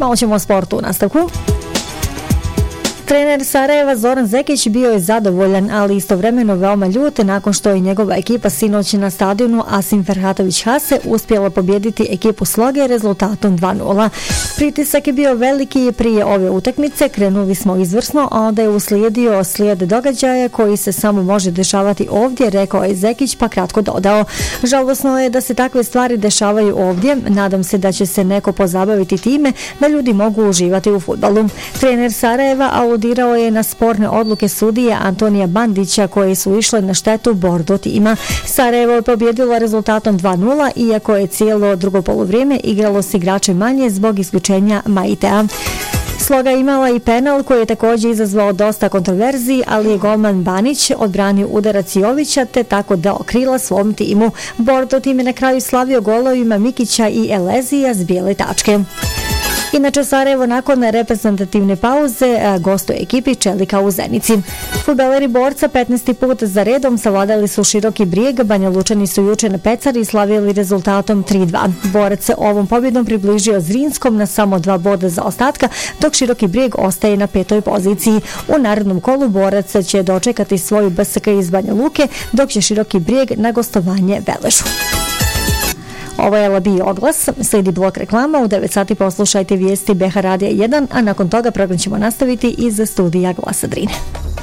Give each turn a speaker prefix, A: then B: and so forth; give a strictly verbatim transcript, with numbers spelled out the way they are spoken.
A: Malo ćemo o sportu u nastavku. Trener Sarajeva Zoran Zekić bio je zadovoljan, ali istovremeno veoma ljut nakon što je njegova ekipa sinoć na stadionu Asim Ferhatović Hase uspjela pobijediti ekipu Sloge rezultatom dva nula. Pritisak je bio veliki prije ove utakmice, krenuli smo izvrsno, a onda je uslijedio slijed događaja koji se samo može dešavati ovdje, rekao je Zekić, pa kratko dodao. Žalosno je da se takve stvari dešavaju ovdje, nadam se da će se neko pozabaviti time da ljudi mogu uživati u fudbalu. Trener Sarajeva aludirao je na sporne odluke sudije Antonija Bandića koje su išle na štetu Bordo tima. Sarajevo je pobjedilo rezultatom dva nula, iako je cijelo drugo poluvrijeme igralo s igračem manje zbog isključenja Maitea. Sloga imala i penal koji je također izazvao dosta kontroverziji, ali je golman Banić odbranio udarac Jovića te tako dao krila svom timu. Bordo tim je na kraju slavio golovima Mikića i Elezija s bijele tačke. Inače, Sarajevo nakon reprezentativne pauze gostuje ekipi Čelika u Zenici. Fudbaleri Borca petnaesti put za redom savladali su Široki Brijeg, Banja Lučani su juče na Pecari i slavili rezultatom tri dva. Borac se ovom pobjedom približio Zrinskom na samo dva boda za ostatka, dok Široki Brijeg ostaje na petoj poziciji. U narednom kolu Borac će dočekati svoju B S K iz Banja Luke, dok će Široki Brijeg na gostovanje Veležu. Ovo je Labi oglas, slijedi blok reklama, u devet sati poslušajte vijesti B H Radija jedan, a nakon toga program ćemo nastaviti iz studija Glasa Drine.